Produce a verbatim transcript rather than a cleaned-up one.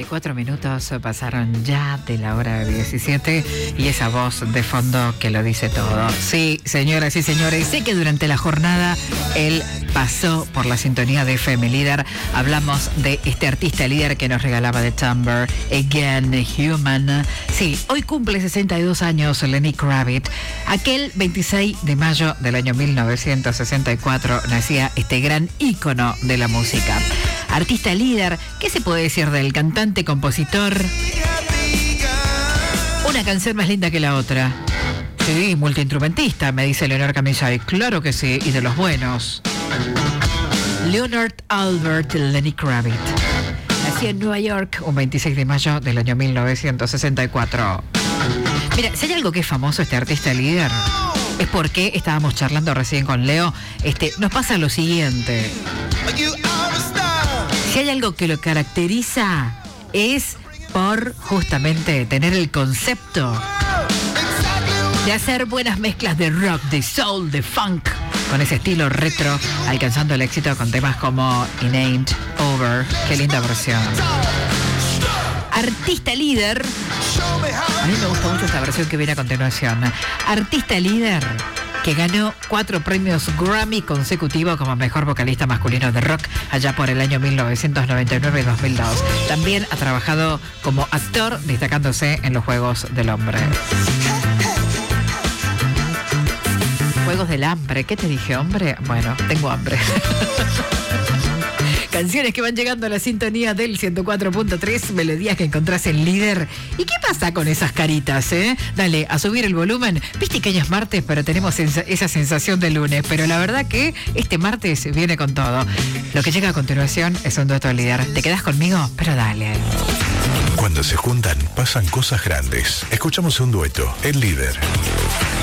Cuatro minutos pasaron ya de la hora diecisiete y esa voz de fondo que lo dice todo. Sí, señoras y señores, sé que durante la jornada él pasó por la sintonía de F M Líder. Hablamos de este artista líder que nos regalaba The Timbre, Again Human. Sí, hoy cumple sesenta y dos años Lenny Kravitz. Aquel veintiséis de mayo del año mil novecientos sesenta y cuatro nacía este gran ícono de la música. Artista líder, ¿qué se puede decir del cantante, compositor? Una canción más linda que la otra. Sí, multiinstrumentista, me dice Leonard Camisay. Claro que sí, y de los buenos. Leonard Albert Lenny Kravitz. Nació en Nueva York un veintiséis de mayo del año mil novecientos sesenta y cuatro. Mira, si hay algo que es famoso este artista líder, es porque estábamos charlando recién con Leo. Este, nos pasa lo siguiente. Si hay algo que lo caracteriza, es por justamente tener el concepto de hacer buenas mezclas de rock, de soul, de funk, con ese estilo retro, alcanzando el éxito con temas como It Ain't Over. Qué linda versión. Artista líder. A mí me gusta mucho esta versión que viene a continuación. Artista líder que ganó cuatro premios Grammy consecutivos como mejor vocalista masculino de rock allá por el año mil novecientos noventa y nueve y dos mil dos. También ha trabajado como actor, destacándose en los Juegos del Hambre. Juegos del Hambre, ¿qué te dije, hombre? Bueno, tengo hambre. Canciones que van llegando a la sintonía del ciento cuatro punto tres, melodías que encontrás en Líder. ¿Y qué pasa con esas caritas, eh? Dale, a subir el volumen. Viste que hoy es martes, pero tenemos esa sensación de lunes. Pero la verdad que este martes viene con todo. Lo que llega a continuación es un dueto de Líder. ¿Te quedás conmigo? Pero dale. Cuando se juntan, pasan cosas grandes. Escuchamos un dueto, el Líder.